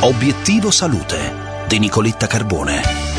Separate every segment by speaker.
Speaker 1: Obiettivo Salute di Nicoletta Carbone.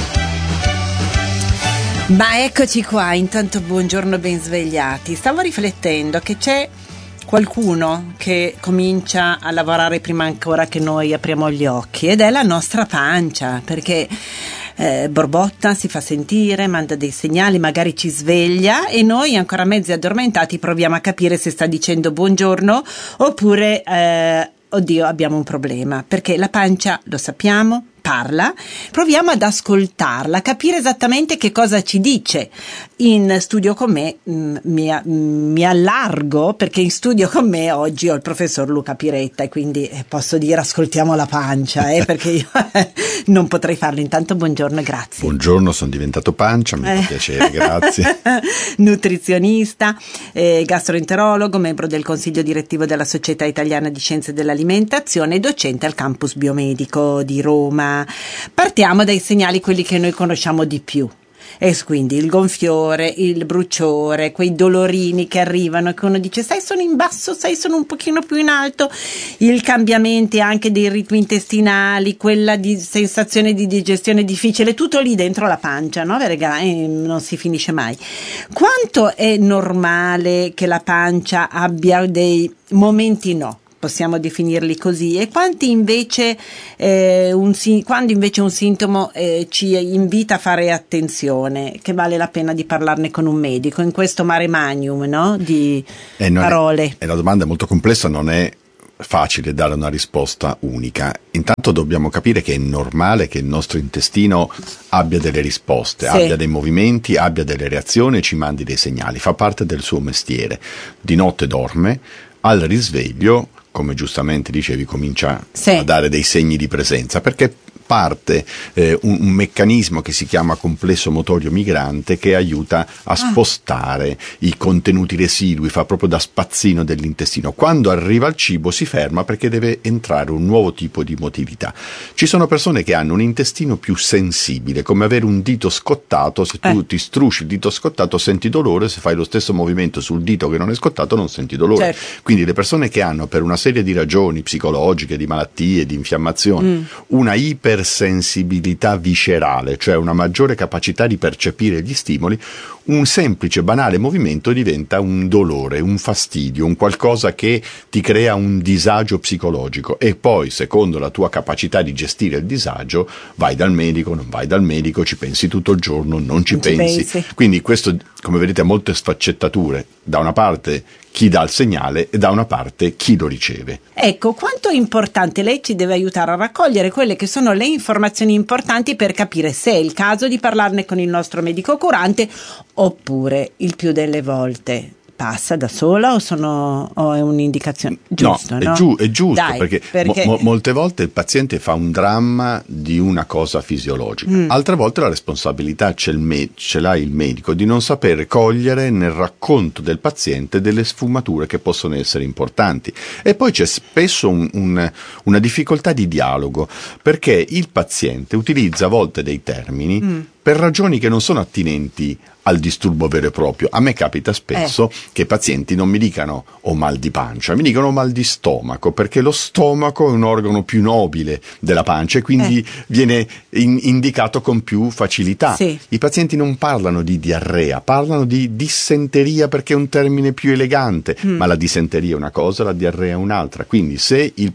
Speaker 2: Ma eccoci qua, intanto buongiorno, ben svegliati. Stavo riflettendo che c'è qualcuno che comincia a lavorare prima ancora che noi apriamo gli occhi, ed è la nostra pancia, perché borbotta, si fa sentire, manda dei segnali, magari ci sveglia e noi ancora mezzi addormentati proviamo a capire se sta dicendo buongiorno oppure oddio, abbiamo un problema, perché la pancia, lo sappiamo, parla. Proviamo ad ascoltarla, capire esattamente che cosa ci dice. In studio con me mi allargo, perché in studio con me oggi ho il professor Luca Piretta e quindi posso dire ascoltiamo la pancia, perché io non potrei farlo. Intanto buongiorno e grazie.
Speaker 3: Buongiorno, sono diventato pancia, mi fa piacere, grazie.
Speaker 2: Nutrizionista, gastroenterologo, membro del consiglio direttivo della Società Italiana di Scienze dell'Alimentazione e docente al campus biomedico di Roma. Partiamo dai segnali, quelli che noi conosciamo di più. E quindi il gonfiore, il bruciore, quei dolorini che arrivano e che uno dice sai sono in basso, sai sono un pochino più in alto, il cambiamento anche dei ritmi intestinali, quella di sensazione di digestione difficile, tutto lì dentro la pancia, no? Non si finisce mai. Quanto è normale che la pancia abbia dei momenti possiamo definirli così, e quanti invece quando invece un sintomo ci invita a fare attenzione, che vale la pena di parlarne con un medico in questo mare magnum, no? Di parole.
Speaker 3: La domanda è molto complessa, non è facile dare una risposta unica. Intanto dobbiamo capire che è normale che il nostro intestino abbia delle risposte, abbia dei movimenti, abbia delle reazioni e ci mandi dei segnali, fa parte del suo mestiere. Di notte dorme, al risveglio, come giustamente dicevi, comincia a dare dei segni di presenza, perché parte un meccanismo che si chiama complesso motorio migrante, che aiuta a spostare i contenuti residui, fa proprio da spazzino dell'intestino. Quando arriva al cibo si ferma perché deve entrare un nuovo tipo di motilità. Ci sono persone che hanno un intestino più sensibile, come avere un dito scottato. Se tu ti strusci il dito scottato senti dolore, se fai lo stesso movimento sul dito che non è scottato non senti dolore. Quindi le persone che hanno, per una serie di ragioni psicologiche, di malattie, di infiammazioni, una ipersensibilità viscerale, cioè una maggiore capacità di percepire gli stimoli, un semplice banale movimento diventa un dolore, un fastidio, un qualcosa che ti crea un disagio psicologico, e poi, secondo la tua capacità di gestire il disagio, vai dal medico, non vai dal medico, ci pensi tutto il giorno, non ci pensi. Quindi questo, come vedete, ha molte sfaccettature. Da una parte chi dà il segnale e da una parte chi lo riceve.
Speaker 2: Ecco, quanto è importante, lei ci deve aiutare a raccogliere quelle che sono le informazioni importanti per capire se è il caso di parlarne con il nostro medico curante, oppure il più delle volte passa da sola o è un'indicazione giusta?
Speaker 3: No, è giusto. Dai, perché molte volte il paziente fa un dramma di una cosa fisiologica, altre volte la responsabilità ce l'ha il medico di non sapere cogliere nel racconto del paziente delle sfumature che possono essere importanti, e poi c'è spesso una difficoltà di dialogo, perché il paziente utilizza a volte dei termini per ragioni che non sono attinenti al disturbo vero e proprio. A me capita spesso che i pazienti non mi dicano ho mal di pancia, mi dicono mal di stomaco, perché lo stomaco è un organo più nobile della pancia e quindi viene indicato con più facilità. I pazienti non parlano di diarrea, parlano di dissenteria, perché è un termine più elegante, ma la dissenteria è una cosa, la diarrea è un'altra. Quindi se il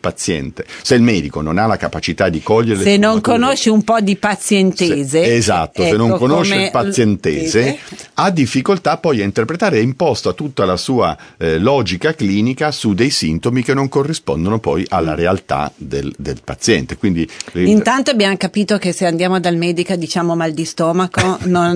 Speaker 3: medico non ha la capacità di cogliere,
Speaker 2: se non conosce un po' di pazientese,
Speaker 3: se non conosce il pazientese, ha difficoltà poi a interpretare, e imposta tutta la sua logica clinica su dei sintomi che non corrispondono poi alla realtà del paziente. Quindi
Speaker 2: intanto abbiamo capito che se andiamo dal medico diciamo mal di stomaco,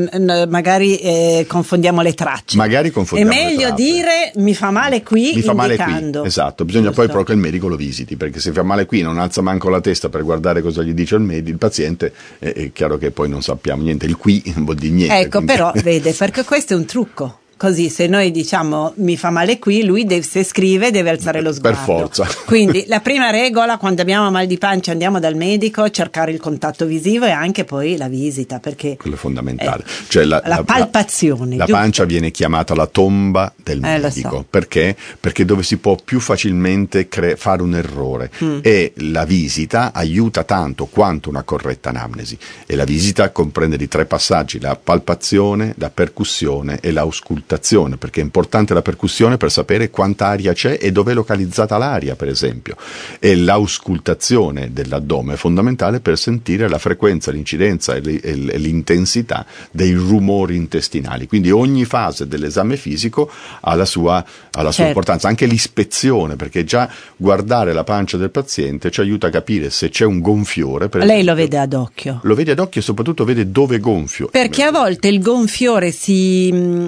Speaker 2: magari confondiamo le tracce. È meglio dire mi fa male qui,
Speaker 3: mi fa male qui. Esatto, bisogna poi però che il medico lo visiti, perché se fa male qui non alza manco la testa per guardare cosa gli dice il paziente, è chiaro che poi non sappiamo niente, il qui non vuol dire niente.
Speaker 2: Ecco, quindi. Però vede, perché questo è un trucco. Così se noi diciamo mi fa male qui, lui se scrive deve alzare lo sguardo.
Speaker 3: Per forza.
Speaker 2: Quindi la prima regola quando abbiamo mal di pancia andiamo dal medico, cercare il contatto visivo e anche poi la visita, perché
Speaker 3: quello è fondamentale. Cioè
Speaker 2: la palpazione.
Speaker 3: La pancia viene chiamata la tomba del medico.
Speaker 2: So.
Speaker 3: Perché? Perché dove si può più facilmente fare un errore e la visita aiuta tanto quanto una corretta anamnesi. E la visita comprende di 3 passaggi: la palpazione, la percussione e l'auscultazione, perché è importante la percussione per sapere quanta aria c'è e dove è localizzata l'aria, per esempio, e l'auscultazione dell'addome è fondamentale per sentire la frequenza, l'incidenza e l'intensità dei rumori intestinali. Quindi ogni fase dell'esame fisico ha la sua importanza, anche l'ispezione, perché già guardare la pancia del paziente ci aiuta a capire se c'è un gonfiore.
Speaker 2: Lei lo vede ad occhio?
Speaker 3: Lo vede ad occhio e soprattutto vede dove è gonfio.
Speaker 2: Perché a volte il gonfiore si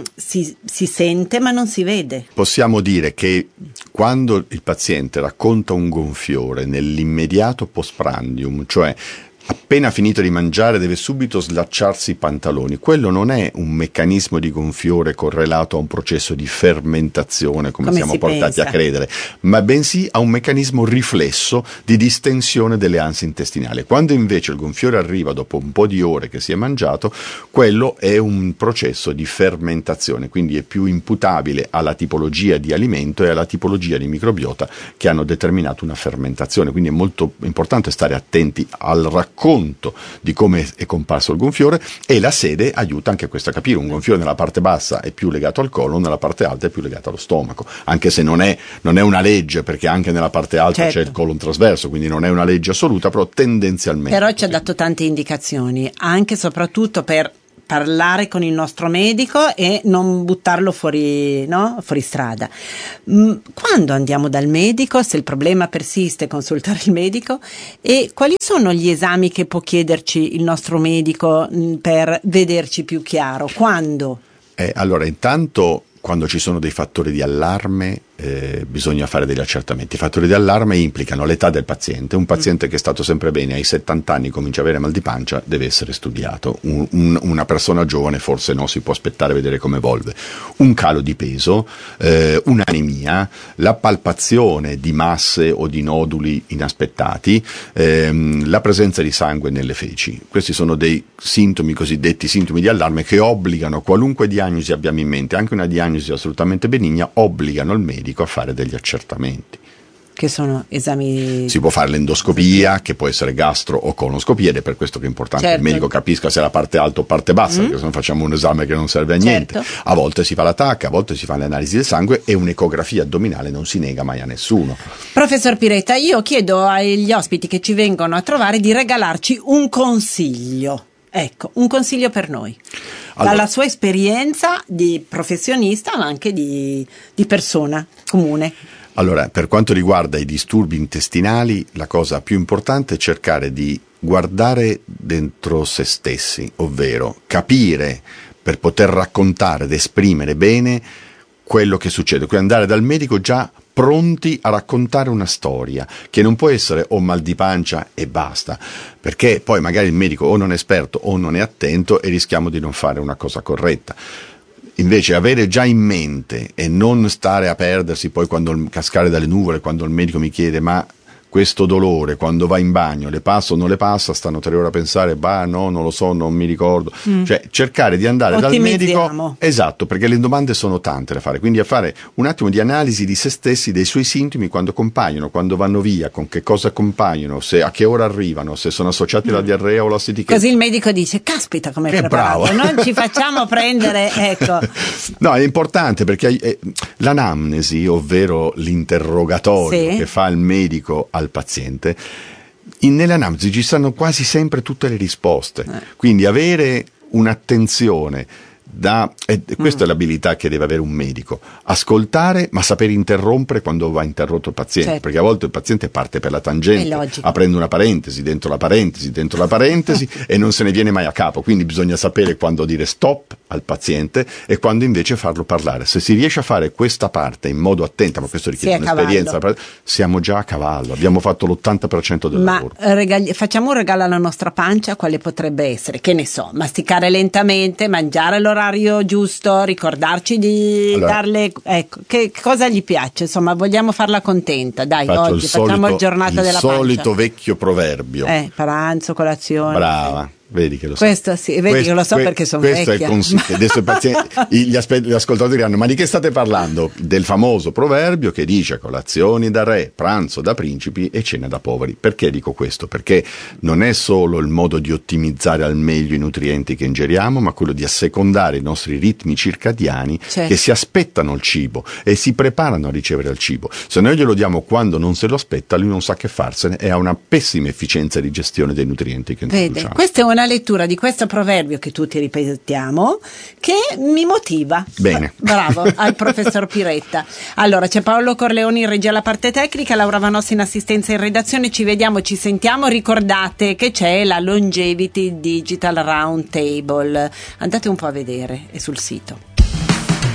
Speaker 2: sente ma non si vede.
Speaker 3: Possiamo dire che quando il paziente racconta un gonfiore nell'immediato postprandium, cioè appena finito di mangiare deve subito slacciarsi i pantaloni, quello non è un meccanismo di gonfiore correlato a un processo di fermentazione come siamo portati a credere, ma bensì a un meccanismo riflesso di distensione delle anse intestinali. Quando invece il gonfiore arriva dopo un po' di ore che si è mangiato, quello è un processo di fermentazione, quindi è più imputabile alla tipologia di alimento e alla tipologia di microbiota che hanno determinato una fermentazione. Quindi è molto importante stare attenti al racconto di come è comparso il gonfiore, e la sede aiuta anche questo a capire. Un gonfiore nella parte bassa è più legato al colon, nella parte alta è più legato allo stomaco, anche se non è una legge, perché anche nella parte alta c'è il colon trasverso, quindi non è una legge assoluta, però tendenzialmente.
Speaker 2: Però ci ha dato tante indicazioni, anche e soprattutto per parlare con il nostro medico e non buttarlo fuori strada. Quando andiamo dal medico, se il problema persiste, consultare il medico, e quali sono gli esami che può chiederci il nostro medico per vederci più chiaro? Quando?
Speaker 3: Allora, intanto quando ci sono dei fattori di allarme bisogna fare degli accertamenti. I fattori di allarme implicano l'età del paziente. Un paziente che è stato sempre bene ai 70 anni comincia a avere mal di pancia, deve essere studiato. Una persona giovane forse no, si può aspettare a vedere come evolve. Un calo di peso, un'anemia, la palpazione di masse o di noduli inaspettati, la presenza di sangue nelle feci. Questi sono dei sintomi, cosiddetti sintomi di allarme, che obbligano, qualunque diagnosi abbiamo in mente, anche una diagnosi assolutamente benigna, obbligano il medico a fare degli accertamenti.
Speaker 2: Che sono esami?
Speaker 3: Si può fare l'endoscopia, che può essere gastro o colonoscopia, ed è per questo che è importante che il medico capisca se è la parte alta o parte bassa, perché se no facciamo un esame che non serve a niente. A volte si fa la TAC, a volte si fa le analisi del sangue, e un'ecografia addominale non si nega mai a nessuno.
Speaker 2: Professor Piretta, io chiedo agli ospiti che ci vengono a trovare di regalarci un consiglio. Ecco, un consiglio per noi. Dalla sua esperienza di professionista, ma anche di persona comune.
Speaker 3: Allora, per quanto riguarda i disturbi intestinali, la cosa più importante è cercare di guardare dentro se stessi, ovvero capire per poter raccontare ed esprimere bene quello che succede, quindi andare dal medico già pronti a raccontare una storia, che non può essere ho mal di pancia e basta, perché poi magari il medico o non è esperto o non è attento e rischiamo di non fare una cosa corretta. Invece avere già in mente e non stare a perdersi poi cascare dalle nuvole quando il medico mi chiede ma questo dolore quando va in bagno le passa o non le passa, stanno 3 ore a pensare no, non lo so, non mi ricordo, cioè cercare di andare dal medico, esatto, perché le domande sono tante da fare, quindi a fare un attimo di analisi di se stessi, dei suoi sintomi, quando compaiono, quando vanno via, con che cosa compaiono, a che ora arrivano, se sono associati alla diarrea o alla sitichezza.
Speaker 2: Così il medico dice caspita come è preparato, bravo. Non ci facciamo prendere, ecco.
Speaker 3: No, è importante perché l'anamnesi, ovvero l'interrogatorio che fa il medico al paziente, nell'anamnesi ci stanno quasi sempre tutte le risposte, quindi avere un'attenzione questa è l'abilità che deve avere un medico: ascoltare ma saper interrompere quando va interrotto il paziente, perché a volte il paziente parte per la tangente, aprendo una parentesi dentro la parentesi dentro la parentesi e non se ne viene mai a capo, quindi bisogna sapere quando dire stop al paziente e quando invece farlo parlare. Se si riesce a fare questa parte in modo attento, ma questo richiede un'esperienza, siamo già a cavallo, abbiamo fatto l'80% del lavoro.
Speaker 2: Facciamo un regalo alla nostra pancia, quale potrebbe essere? Che ne so, masticare lentamente, mangiare all'ora l'orario giusto, ricordarci di darle, ecco, che cosa gli piace, insomma, vogliamo farla contenta, dai, oggi facciamo il giornata della pancia.
Speaker 3: Il solito vecchio proverbio.
Speaker 2: Pranzo, colazione.
Speaker 3: Brava. Vedi che lo so.
Speaker 2: Questo sì, vedi che lo so perché sono vecchia.
Speaker 3: Questo è il consiglio. Adesso gli ascoltatori diranno: ma di che state parlando? Del famoso proverbio che dice colazioni da re, pranzo da principi e cena da poveri. Perché dico questo? Perché non è solo il modo di ottimizzare al meglio i nutrienti che ingeriamo, ma quello di assecondare i nostri ritmi circadiani, che si aspettano il cibo e si preparano a ricevere il cibo. Se noi glielo diamo quando non se lo aspetta, lui non sa che farsene e ha una pessima efficienza di gestione dei nutrienti che introduciamo.
Speaker 2: Questa è una lettura di questo proverbio che tutti ripetiamo, che mi motiva.
Speaker 3: Bene.
Speaker 2: Bravo al professor Piretta. Allora, c'è Paolo Corleoni in regia alla parte tecnica, Laura Vanossi in assistenza in redazione. Ci vediamo, ci sentiamo. Ricordate che c'è la Longevity Digital Round Table. Andate un po' a vedere, è sul sito.